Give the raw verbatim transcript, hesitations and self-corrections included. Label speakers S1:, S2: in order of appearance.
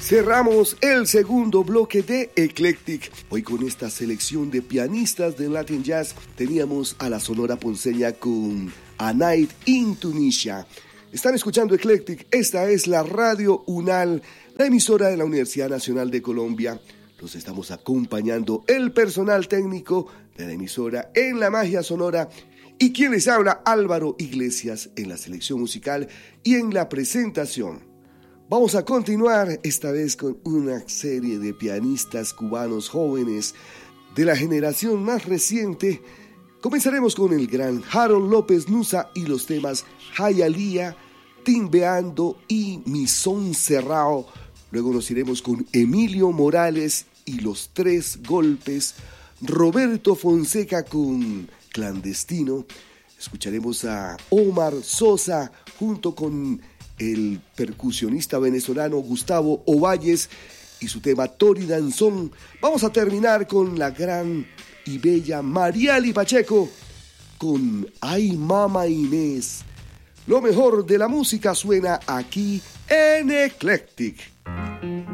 S1: Cerramos el segundo bloque de Eclectic. Hoy con esta selección de pianistas de Latin Jazz teníamos a la Sonora Ponceña con A Night in Tunisia. Están escuchando Eclectic, esta es la Radio UNAL, la emisora de la Universidad Nacional de Colombia. Los estamos acompañando el personal técnico de la emisora en la magia sonora y quien les habla, Álvaro Iglesias, en la selección musical y en la presentación. Vamos a continuar esta vez con una serie de pianistas cubanos jóvenes de la generación más reciente. Comenzaremos con el gran Harold López Nussa y los temas Hialeah, Timbeando y Mi Son Cerrado. Luego nos iremos con Emilio Morales y los Tres Golpes, Roberto Fonseca con Clandestino. Escucharemos a Omar Sosa junto con el percusionista venezolano Gustavo Ovalles y su tema Tori Danzón. Vamos a terminar con la gran y bella Mariali Pacheco con Ay Mama Inés. Lo mejor de la música suena aquí en Eclectic.